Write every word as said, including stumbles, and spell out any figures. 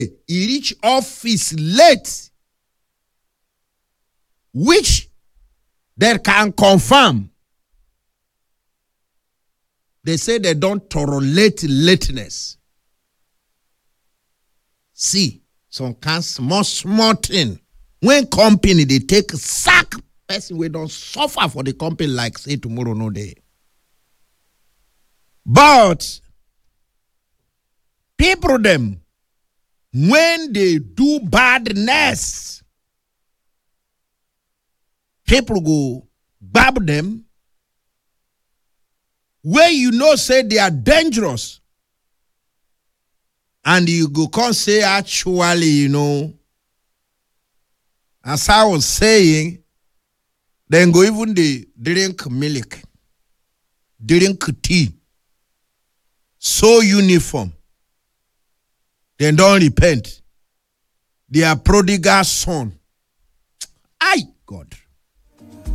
he reach office late, which they can confirm. They say they don't tolerate lateness. See, some kind small, small thing. When company, they take sack person, we don't suffer for the company like say tomorrow, no day. But people them, when they do badness, people go grab them, where you know say they are dangerous. And you go come say, actually, you know, as I was saying, then go even they drink milk, drink tea, sew uniform. Then don't repent. They are prodigal son. Ay, God.